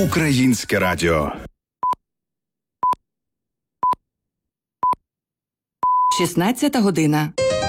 Українське радіо. 16 година.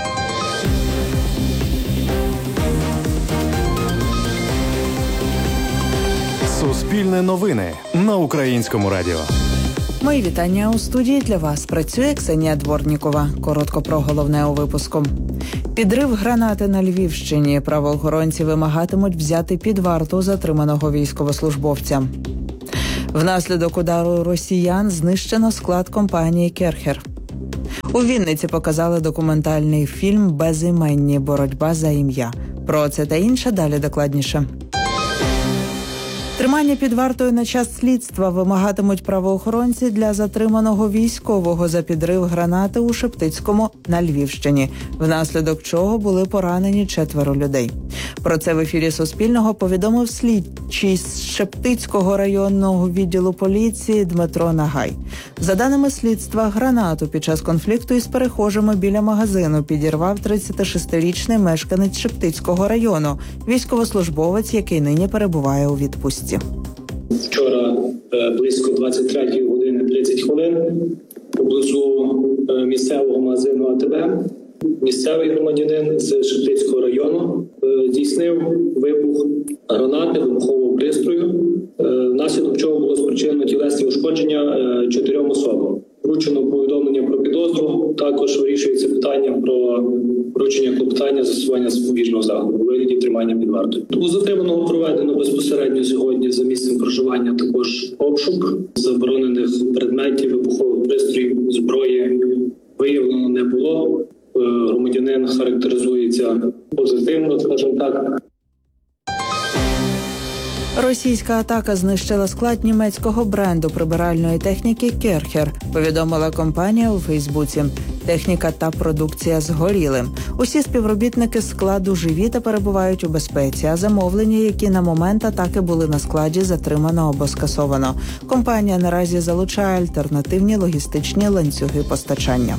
Суспільне новини на Українському радіо. Мої вітання у студії для вас. Працює Ксенія Дворнікова. Коротко про головне у випуску. Підрив гранати на Львівщині. Правоохоронці вимагатимуть взяти під варту затриманого військовослужбовця. Внаслідок удару росіян знищено склад компанії «Керхер». У Вінниці показали документальний фільм «Безіменні. Боротьба за ім'я». Про це та інше далі докладніше. Тримання під вартою на час слідства вимагатимуть правоохоронці для затриманого військового за підрив гранати у Шептицькому на Львівщині, внаслідок чого були поранені 4 людей. Про це в ефірі Суспільного повідомив слідчий з Шептицького районного відділу поліції Дмитро Нагай. За даними слідства, гранату під час конфлікту із перехожими біля магазину підірвав 36-річний мешканець Шептицького району, військовослужбовець, який нині перебуває у відпустці. Вчора близько 23 години 30 хвилин поблизу місцевого магазину АТБ місцевий громадянин з Шептицького району здійснив вибух гранати вибухового пристрою, внаслідок чого було спричинено тілесні ушкодження 4 особам. Вручено повідомлення про підозру, також вирішується питання про вручення клопотання застосування запобіжного заходу у вигляді тримання під вартою. У затриманого проведено безпосередньо сьогодні за місцем проживання також обшук заборонених предметів, вибухових пристроїв, зброї виявлено не було. Громадянин характеризується позитивно, скажімо так. Російська атака знищила склад німецького бренду прибиральної техніки «Керхер», повідомила компанія у Фейсбуці. Техніка та продукція згоріли. Усі співробітники складу живі та перебувають у безпеці, а замовлення, які на момент атаки були на складі, затримано або скасовано. Компанія наразі залучає альтернативні логістичні ланцюги постачання.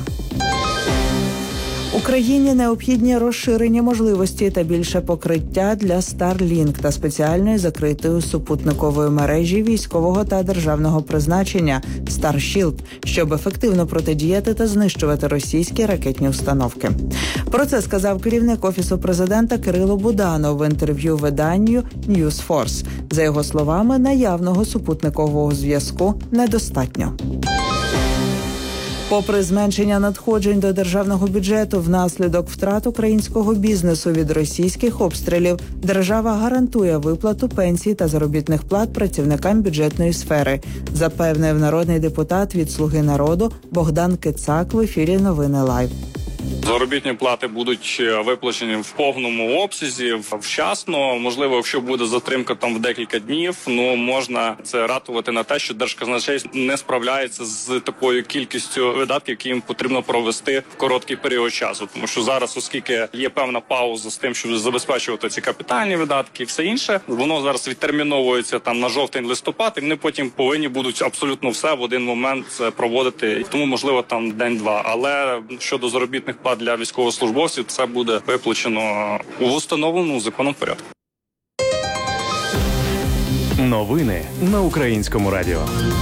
Україні необхідні розширені можливості та більше покриття для Starlink та спеціальної закритої супутникової мережі військового та державного призначення Starship, щоб ефективно протидіяти та знищувати російські ракетні установки. Про це сказав керівник Офісу президента Кирило Буданов в інтерв'ю виданню News Force. За його словами, наявного супутникового зв'язку недостатньо. Попри зменшення надходжень до державного бюджету внаслідок втрат українського бізнесу від російських обстрілів, держава гарантує виплату пенсій та заробітних плат працівникам бюджетної сфери, запевнив народний депутат від «Слуги народу» Богдан Кицак в ефірі «Новини Лайв». Заробітні плати будуть виплачені в повному обсязі, вчасно. Можливо, якщо буде затримка там в декілька днів, можна це ратувати на те, що Держказначейство не справляється з такою кількістю видатків, які їм потрібно провести в короткий період часу. Тому що зараз, оскільки є певна пауза з тим, щоб забезпечувати ці капітальні видатки і все інше, воно зараз відтерміновується там на жовтень-листопад, і вони потім повинні будуть абсолютно все в один момент проводити. Тому, можливо, там день-два. Але щодо заробітних плат для військовослужбовців, це буде виплачено у встановленому законом порядку. Новини на Українському радіо.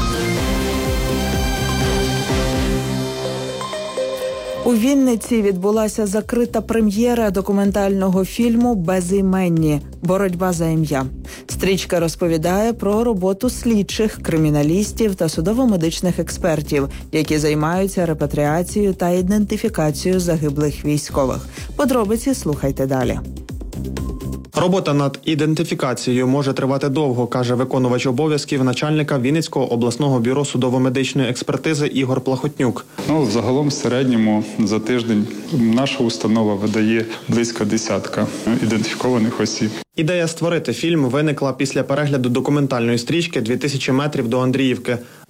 У Вінниці відбулася закрита прем'єра документального фільму «Безіменні. Боротьба за ім'я». Стрічка розповідає про роботу слідчих, криміналістів та судово-медичних експертів, які займаються репатріацією та ідентифікацією загиблих військових. Подробиці слухайте далі. Робота над ідентифікацією може тривати довго, каже виконувач обов'язків начальника Вінницького обласного бюро судово-медичної експертизи Ігор Плахотнюк. Загалом в середньому за тиждень наша установа видає близько 10 ідентифікованих осіб. Ідея створити фільм виникла після перегляду документальної стрічки «2000 метрів до Андріївки».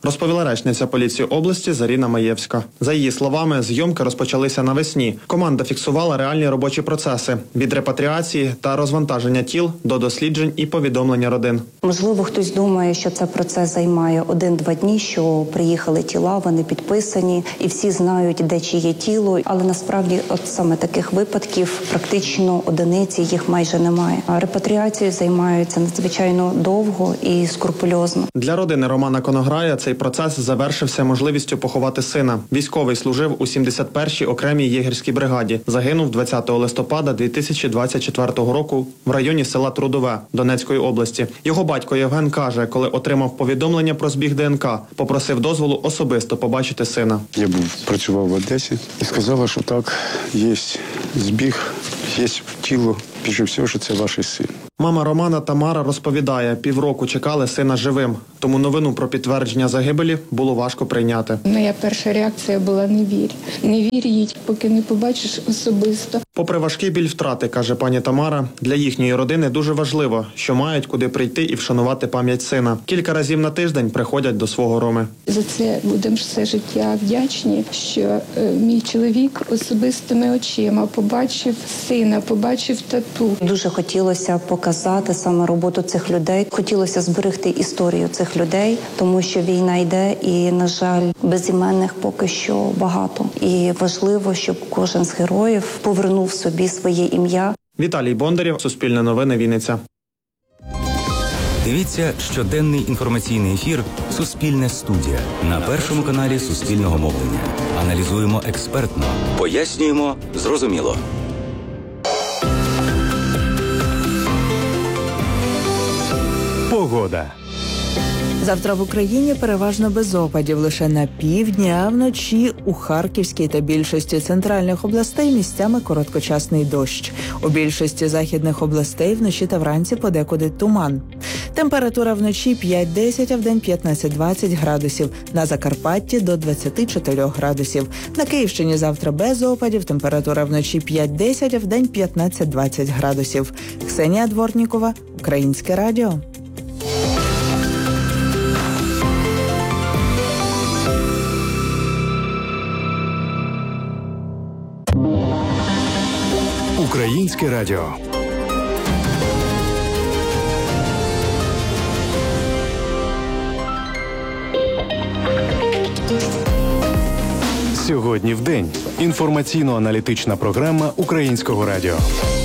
розповіла речниця поліції області Заріна Маєвська. За її словами, зйомки розпочалися навесні. Команда фіксувала реальні робочі процеси – від репатріації та розвантаження тіл до досліджень і повідомлення родин. Можливо, хтось думає, що цей процес займає 1-2 дні, що приїхали тіла, вони підписані, і всі знають, де чиє тіло. Але насправді от саме таких випадків практично одиниці, їх майже немає. А репатріацією займаються надзвичайно довго і скрупульозно. Для родини Романа Конограя цей процес завершився можливістю поховати сина. Військовий служив у 71-й окремій єгерській бригаді. Загинув 20 листопада 2024 року в районі села Трудове Донецької області. Його батько Євген каже, коли отримав повідомлення про збіг ДНК, попросив дозволу особисто побачити сина. Я працював в Одесі і сказала, що так, є збіг, є тіло, більше всього, що це ваш син. Мама Романа Тамара розповідає, півроку чекали сина живим, тому новину про підтвердження загибелі було важко прийняти. Моя перша реакція була «не вір». Не вір їй, поки не побачиш особисто. Попри важкий біль втрати, каже пані Тамара, для їхньої родини дуже важливо, що мають куди прийти і вшанувати пам'ять сина. Кілька разів на тиждень приходять до свого Роми. За це будемо все життя вдячні, що мій чоловік особистими очима побачив сина, побачив тату. Дуже хотілося показати саме роботу цих людей. Хотілося зберегти історію цих людей, тому що війна йде і, на жаль, безіменних поки що багато. І важливо, щоб кожен з героїв повернув собі своє ім'я. Віталій Бондарєв, Суспільне новини, Вінниця. Дивіться щоденний інформаційний ефір «Суспільне студія» на Першому каналі Суспільного мовлення. Аналізуємо експертно, пояснюємо зрозуміло. Погода. Завтра в Україні переважно без опадів, лише на півдні, а вночі у Харківській та більшості центральних областей місцями короткочасний дощ. У більшості західних областей вночі та вранці подекуди туман. Температура вночі 5-10, а вдень 15-20 градусів. На Закарпатті до 24 градусів. На Київщині завтра без опадів, температура вночі 5-10, а вдень 15-20 градусів. Ксенія Дворнікова, Українське радіо. Українське радіо. Сьогодні в день. Інформаційно-аналітична програма Українського радіо.